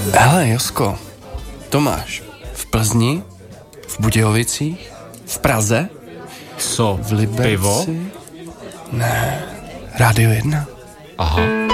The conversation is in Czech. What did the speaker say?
Hele, Josko, Tomáš, v Plzni, v Budějovicích, v Praze, Co? v Liberci... Pivo? Ne, Rádio 1. Aha.